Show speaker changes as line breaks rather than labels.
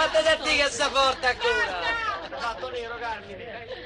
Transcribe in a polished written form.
Guardate che sta forte ancora.
Fatto nero, Carmine.